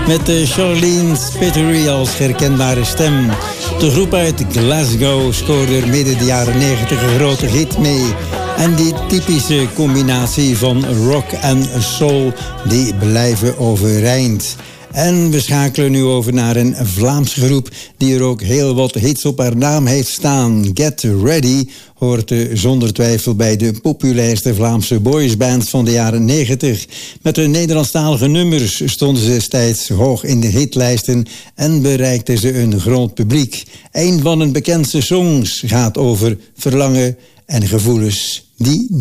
met Charlene Spiteri als herkenbare stem. De groep uit Glasgow scoorde er midden de jaren 90 een grote hit mee. En die typische combinatie van rock en soul, die blijven overeind. En we schakelen nu over naar een Vlaamse groep die er ook heel wat hits op haar naam heeft staan. Get Ready hoort zonder twijfel bij de populairste Vlaamse boysbands van de jaren 90. Met hun Nederlandstalige nummers stonden ze steeds hoog in de hitlijsten en bereikten ze een groot publiek. Een van hun bekendste songs gaat over verlangen en gevoelens die